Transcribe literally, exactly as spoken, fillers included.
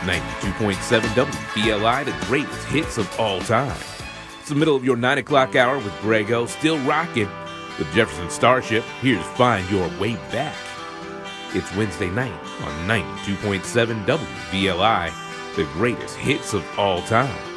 ninety-two point seven W V L I, the greatest hits of all time. It's the middle of your nine o'clock hour with Greg O, still rocking with Jefferson Starship. Here's Find Your Way Back. It's Wednesday night on ninety-two point seven W V L I, the greatest hits of all time.